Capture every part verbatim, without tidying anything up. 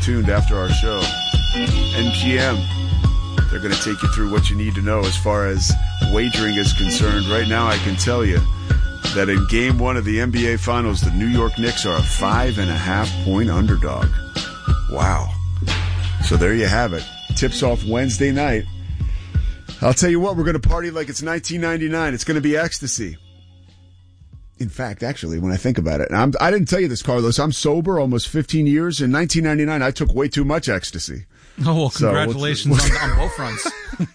tuned after our show. M G M. They're going to take you through what you need to know as far as wagering is concerned. Right now, I can tell you that in game one of the N B A Finals, the New York Knicks are a five and a half point underdog. Wow. So there you have it. Tips off Wednesday night. I'll tell you what, we're going to party like it's nineteen ninety-nine. It's going to be ecstasy. In fact, actually, when I think about it, and I'm, I didn't tell you this, Carlos, I'm sober almost fifteen years. In nineteen ninety-nine, I took way too much ecstasy. Oh, well, So, congratulations what's- on, on both fronts.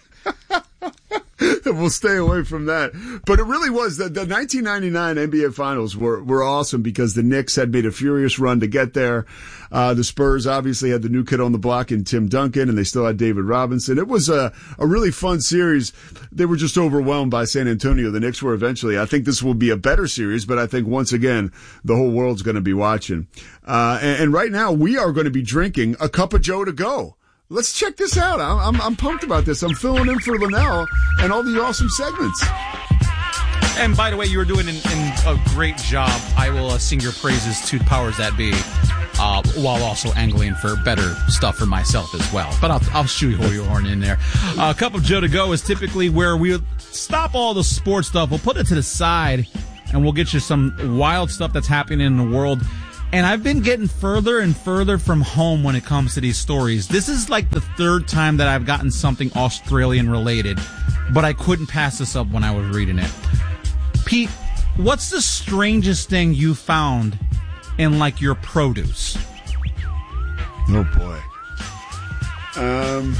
We'll stay away from that. But it really was the, the nineteen ninety-nine N B A Finals were, were awesome because the Knicks had made a furious run to get there. Uh, the Spurs obviously had the new kid on the block in Tim Duncan, and they still had David Robinson. It was a, a really fun series. They were just overwhelmed by San Antonio. The Knicks were eventually. I think this will be a better series, but I think once again, the whole world's going to be watching. Uh, and, and right now we are going to be drinking a cup of Joe to go. Let's check this out. I'm, I'm, I'm pumped about this. I'm filling in for Linnell and all the awesome segments. And by the way, you were doing an, an, a great job. I will uh, sing your praises to the powers that be, uh, while also angling for better stuff for myself as well. But I'll, I'll shoot your horn in there. Uh, a cup of Joe to go is typically where we'll stop all the sports stuff. We'll put it to the side, and we'll get you some wild stuff that's happening in the world. And I've been getting further and further from home when it comes to these stories. This is like the third time that I've gotten something Australian related, but I couldn't pass this up when I was reading it. Pete, what's the strangest thing you found in like your produce? Oh boy. Um,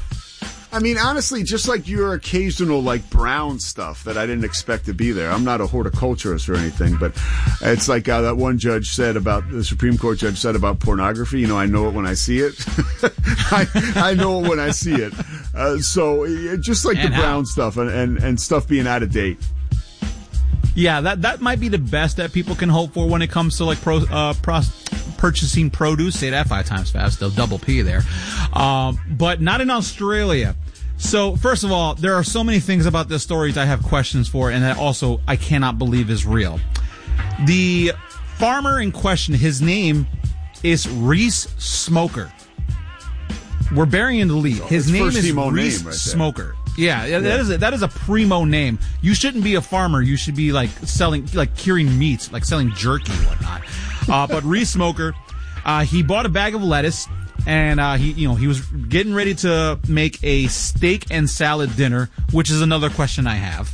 I mean, honestly, just like your occasional like brown stuff that I didn't expect to be there. I'm not a horticulturist or anything, but it's like uh, that one judge said about the Supreme Court judge said about pornography. You know, I know it when I see it. I, I know it when I see it. Uh, so it, just like And the how? brown stuff and, and, and stuff being out of date. Yeah, that that might be the best that people can hope for when it comes to like pro, uh, pros, purchasing produce. Say that five times fast. They'll double P there. Um, but not in Australia. So, first of all, there are so many things about this story that I have questions for, and that also I cannot believe is real. The farmer in question, his name is Reese Smoker. We're burying the lead. His It's name first is Timo name Reese right there. Smoker. Yeah, yeah, that is a, that is a primo name. You shouldn't be a farmer. You should be like selling, like curing meats, like selling jerky and whatnot. Uh, but Reese Smoker, uh, he bought a bag of lettuce, and uh, he, you know, he was getting ready to make a steak and salad dinner, which is another question I have.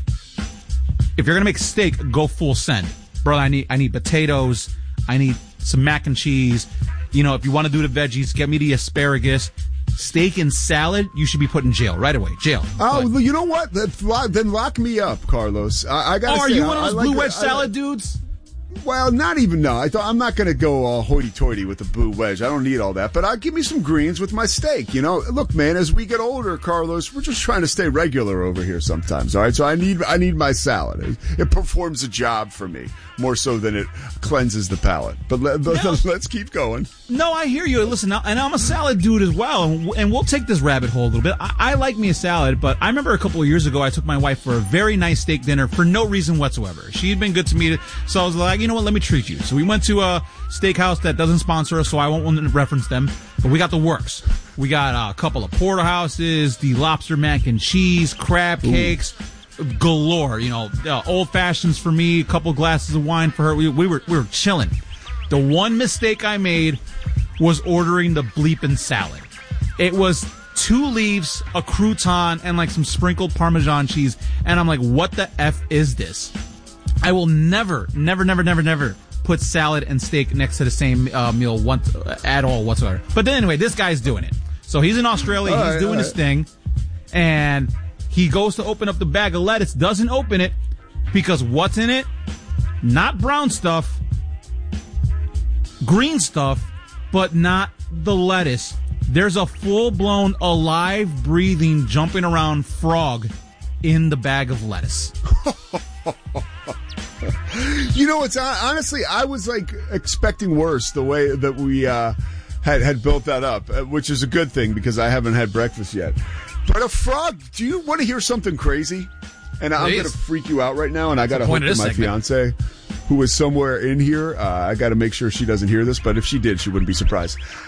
If you're gonna make steak, go full send, bro. I need, I need potatoes. I need some mac and cheese. You know, if you want to do the veggies, get me the asparagus. Steak and salad, you should be put in jail right away. Jail. Oh, But- well, you know what? That- Then lock me up, Carlos. I, I got. Oh, are say, you I, one of I those like blue it- wedge I salad like- dudes? Well, not even no. I thought I'm not going to go all hoity-toity with the blue wedge. I don't need all that. But I'll give me some greens with my steak. You know, look, man. As we get older, Carlos, we're just trying to stay regular over here sometimes. All right, so I need I need my salad. It, it performs a job for me more so than it cleanses the palate. But let, No. let's keep going. No, I hear you. Listen, now- and I'm a salad dude as well, and w- and we'll take this rabbit hole a little bit. I, I like me a salad, but I remember a couple of years ago, I took my wife for a very nice steak dinner for no reason whatsoever. She had been good to me, so I was like, you know what, let me treat you. So we went to a steakhouse that doesn't sponsor us, so I won't want to reference them, but we got the works. We got uh, a couple of porterhouses, the lobster mac and cheese, crab cakes, galore. You know, uh, old fashions for me, a couple glasses of wine for her. We, we were we were chilling. The one mistake I made was ordering the bleeping salad. It was two leaves, a crouton, and like some sprinkled Parmesan cheese. And I'm like, what the F is this? I will never, never, never, never, never put salad and steak next to the same uh, meal once, uh, at all whatsoever. But then anyway, this guy's doing it. So he's in Australia. All he's right, doing all his right. thing. And he goes to open up the bag of lettuce, doesn't open it because what's in it? Not brown stuff, green stuff, but not the lettuce. There's a full-blown, alive, breathing, jumping around frog in the bag of lettuce. You know, it's uh, honestly, I was like expecting worse the way that we uh, had had built that up, uh, which is a good thing because I haven't had breakfast yet. But a frog, do you want to hear something crazy? And I'm Please. going to freak you out right now, and I got to the hope point of that my this segment. fiance, who is somewhere in here, uh, I got to make sure she doesn't hear this, but if she did, she wouldn't be surprised.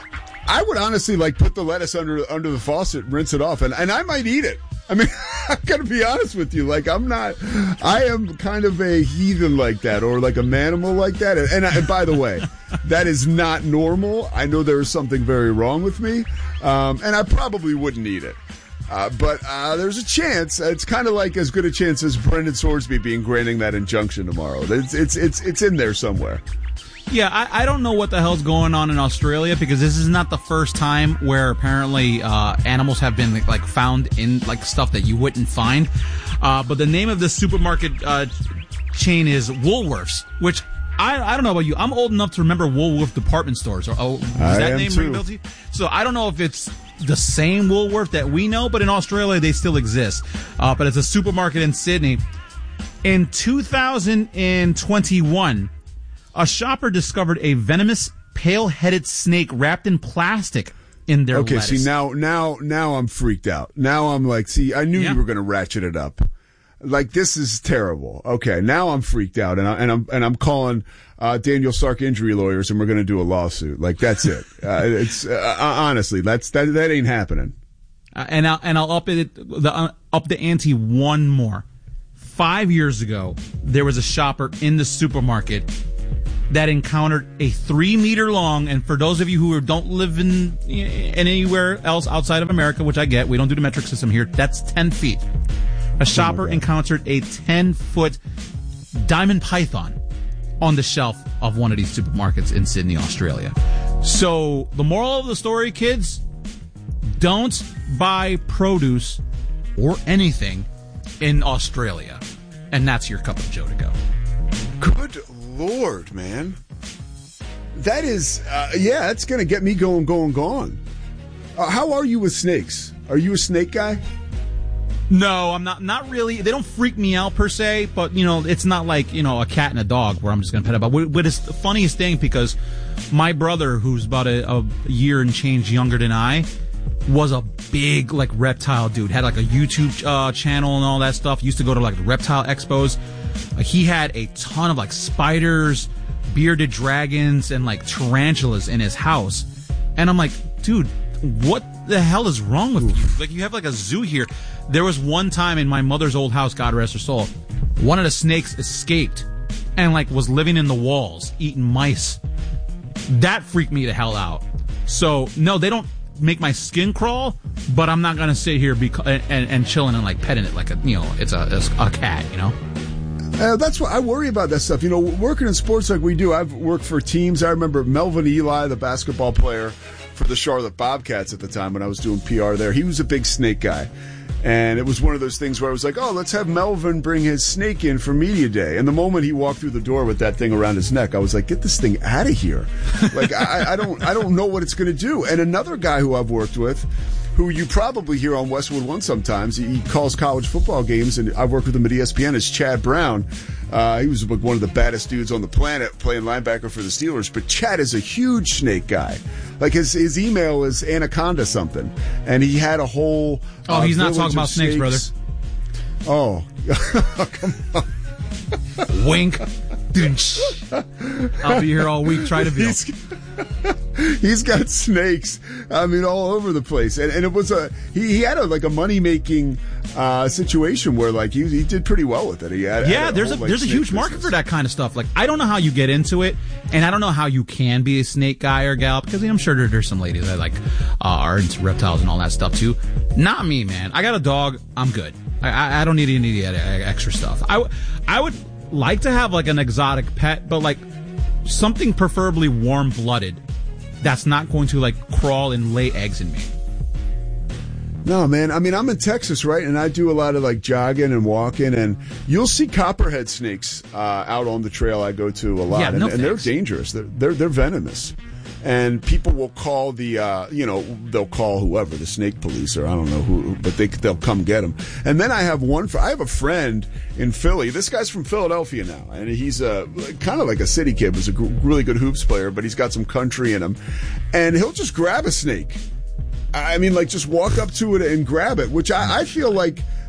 I would honestly like put the lettuce under under the faucet, rinse it off, and, and I might eat it. I mean, I'm going to be honest with you. Like, I'm not, I am kind of a heathen like that, or like a manimal like that. And, and, and by the way, that is not normal. I know there is something very wrong with me, um, and I probably wouldn't eat it. Uh, but uh, there's a chance. It's kind of like as good a chance as Brendan Sorsby being granting that injunction tomorrow. It's it's it's it's in there somewhere. Yeah, I, I don't know what the hell's going on in Australia, because this is not the first time where apparently uh, animals have been like found in like stuff that you wouldn't find. Uh, but the name of this supermarket uh, chain is Woolworths, which I I don't know about you. I'm old enough to remember Woolworth department stores. Or oh, does I that am name too. ring a bell to you? So I don't know if it's the same Woolworth that we know, but in Australia they still exist. Uh, but it's a supermarket in Sydney. In two thousand twenty-one. A shopper discovered a venomous, pale-headed snake wrapped in plastic in their okay, lettuce. see, now, now, now I'm freaked out. Now I'm like, see, I knew Yeah. you were going to ratchet it up. Like, this is terrible. Okay, now I'm freaked out, and, I, and I'm and I'm calling uh, Daniel Stark injury lawyers, and we're going to do a lawsuit. Like, that's it. uh, it's uh, honestly, that's that that ain't happening. Uh, and I'll and I'll up it the uh, up the ante one more. Five years ago, there was a shopper in the supermarket that encountered a three meter long, and for those of you who don't live in, in anywhere else outside of America, which I get, we don't do the metric system here, that's ten feet. A shopper oh encountered a ten foot diamond python on the shelf of one of these supermarkets in Sydney, Australia. So the moral of the story, kids, don't buy produce or anything in Australia. And that's your cup of Joe to go. Good Lord, man. That is, uh, yeah, that's going to get me going, going, going. Uh, how are you with snakes? Are you a snake guy? No, I'm not. Not really. They don't freak me out per se, but you know, it's not like you know a cat and a dog where I'm just gonna pet it. But what is the funniest thing, because my brother, who's about a, a year and change younger than I, was a big like reptile dude. Had like a YouTube uh, channel and all that stuff. Used to go to like reptile expos. Uh, he had a ton of like spiders, bearded dragons, and like tarantulas in his house. And I'm like, dude, what the hell is wrong with you? Like, you have like a zoo here. There was one time in my mother's old house, God rest her soul, one of the snakes escaped and like was living in the walls, eating mice. That freaked me the hell out. So no, they don't make my skin crawl, but I'm not gonna sit here beca- and, and chilling and like petting it like a you know it's a it's a cat, you know. Uh, that's what I worry about that stuff. You know, working in sports like we do, I've worked for teams. I remember Melvin Eli, the basketball player for the Charlotte Bobcats at the time when I was doing P R there. He was a big snake guy. And it was one of those things where I was like, oh, let's have Melvin bring his snake in for media day. And the moment he walked through the door with that thing around his neck, I was like, get this thing out of here. Like, I, I don't I don't know what it's going to do. And another guy who I've worked with, who you probably hear on Westwood One sometimes, he calls college football games, and I've worked with him at E S P N, is Chad Brown. Uh, he was like one of the baddest dudes on the planet playing linebacker for the Steelers. But Chad is a huge snake guy. Like, his, his email is Anaconda something. And he had a whole... Oh, uh, he's not talking about snakes, snakes, brother. Oh. Come on. Wink. I'll be here all week. Try to be. He's, he's got snakes. I mean, all over the place, and, and it was a he, he had a like a money making uh, situation where like he he did pretty well with it. He had yeah. had a there's whole, a like, there's a snake huge market business. for that kind of stuff. Like, I don't know how you get into it, and I don't know how you can be a snake guy or gal, because I'm sure there, there's some ladies that like uh, are into reptiles and all that stuff too. Not me, man. I got a dog. I'm good. I I, I don't need any of that extra stuff. I w- I would like to have like an exotic pet, but like something preferably warm-blooded that's not going to like crawl and lay eggs in me. No, man. I mean, I'm in Texas, right? And I do a lot of like jogging and walking, and you'll see copperhead snakes uh, out on the trail I go to a lot, Yeah, no and, and they're thanks. dangerous. They're, they're they're venomous, and people will call the uh, you know they'll call whoever, the snake police, or I don't know who, but they they'll come get them. And then I have one. I have a friend in Philly. This guy's from Philadelphia now, and he's a kind of like a city kid. Was a g- really good hoops player, but he's got some country in him, and he'll just grab a snake. I mean, like, just walk up to it and grab it, which I, I feel like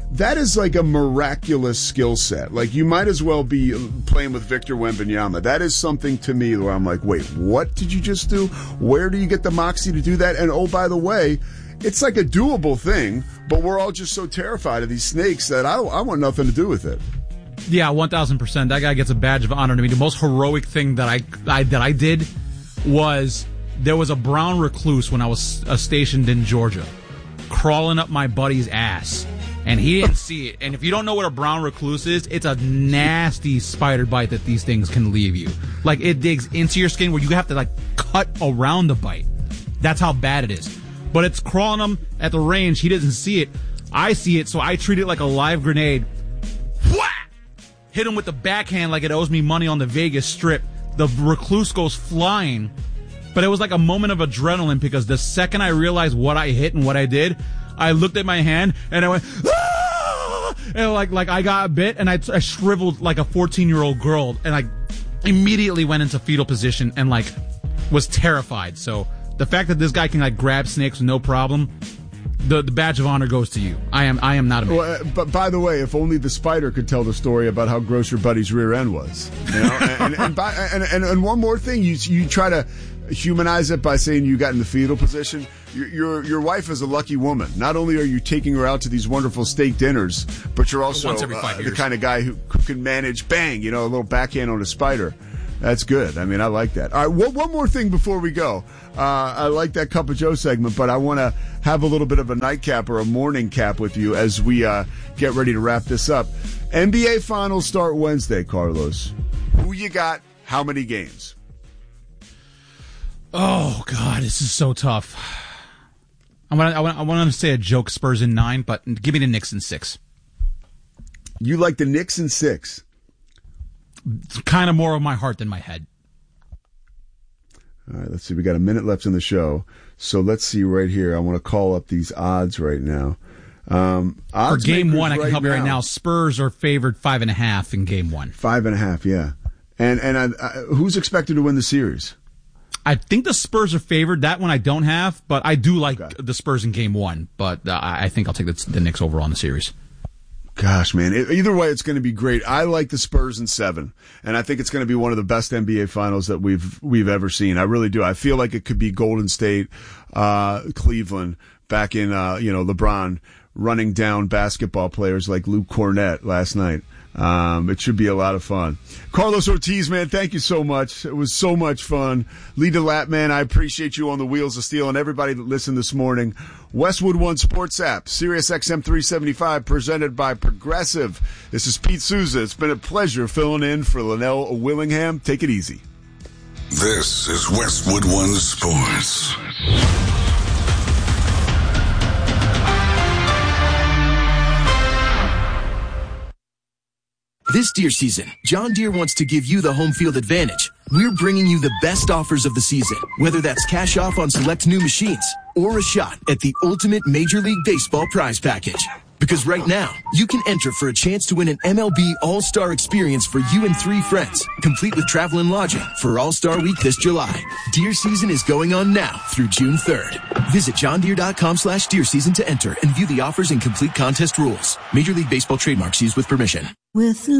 that is like a miraculous skill set. Like, you might as well be playing with Victor Wembanyama. That is something to me where I'm like, wait, what did you just do? Where do you get the moxie to do that? And oh, by the way, it's like a doable thing, but we're all just so terrified of these snakes that I, I want nothing to do with it. Yeah, one thousand percent. That guy gets a badge of honor to me. The most heroic thing that I, I that I did was there was a brown recluse when I was uh, stationed in Georgia crawling up my buddy's ass, and he didn't see it. And if you don't know what a brown recluse is, it's a nasty spider bite that these things can leave you. Like, it digs into your skin where you have to, like, cut around the bite. That's how bad it is. But it's crawling him at the range. He doesn't see it. I see it, so I treat it like a live grenade. Whack! Hit him with the backhand like it owes me money on the Vegas Strip. The recluse goes flying. But it was like a moment of adrenaline because the second I realized what I hit and what I did, I looked at my hand and I went, ah! And like like I got bit and I, I shriveled like a fourteen-year-old girl, and I immediately went into fetal position and like was terrified. So the fact that this guy can like grab snakes with no problem, the the badge of honor goes to you. I am I am not a man. Well, uh, but by the way, if only the spider could tell the story about how gross your buddy's rear end was. You know, and, and, and, by, and and and one more thing, you you try to humanize it by saying you got in the fetal position. Your, your your wife is a lucky woman. Not only are you taking her out to these wonderful steak dinners, but you're also Once every five uh, years. the kind of guy who, who can manage, bang, you know, a little backhand on a spider. That's good. I mean, I like that. All right, one, one more thing before we go. Uh, I like that Cup of Joe segment, but I want to have a little bit of a nightcap or a morning cap with you as we uh, get ready to wrap this up. N B A Finals start Wednesday, Carlos. Who you got? How many games? Oh, God, this is so tough. I want I want I want to say a joke Spurs in nine, but give me the Knicks in six. You like the Knicks in six? It's kind of more of my heart than my head. All right, let's see. We got a minute left in the show. So let's see right here. I want to call up these odds right now. Um, odds For game one, I can right help you right now. now. Spurs are favored five and a half in game one. Five and a half, yeah. And and I, I, who's expected to win the series? I think the Spurs are favored. That one I don't have, but I do like Okay. the Spurs in game one. But uh, I think I'll take the, the Knicks overall in the series. Gosh, man. It, either way, it's going to be great. I like the Spurs in seven, and I think it's going to be one of the best N B A finals that we've we've ever seen. I really do. I feel like it could be Golden State, uh, Cleveland, back in, uh, you know, LeBron running down basketball players like Luke Cornett last night. Um, it should be a lot of fun. Carlos Ortiz, man, thank you so much. It was so much fun. Lee DeLapp, man, I appreciate you on the Wheels of Steel and everybody that listened this morning. Westwood One Sports App, Sirius X M three seventy-five, presented by Progressive. This is Pete Souza. It's been a pleasure filling in for Linnell Willingham. Take it easy. This is Westwood One Sports. This Deere season, John Deere wants to give you the home field advantage. We're bringing you the best offers of the season, whether that's cash off on select new machines or a shot at the ultimate Major League Baseball prize package. Because right now, you can enter for a chance to win an M L B All-Star experience for you and three friends, complete with travel and lodging for All-Star Week this July. Deere season is going on now through June third. Visit johndeere.com slash deer season to enter and view the offers and complete contest rules. Major League Baseball trademarks used with permission. With